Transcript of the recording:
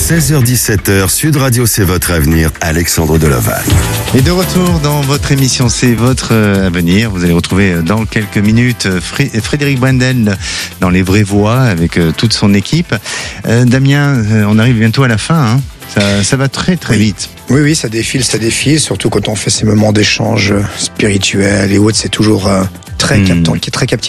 16h-17h, Sud Radio, c'est votre avenir. Alexandre Delovac. Et de retour dans votre émission, c'est votre avenir. Vous allez retrouver dans quelques minutes Frédéric Brendel dans Les Vraies Voix avec toute son équipe. Damien, on arrive bientôt à la fin, hein. Ça va très vite. Oui, ça défile, surtout quand on fait ces moments d'échange spirituels et autres, c'est toujours très captivant.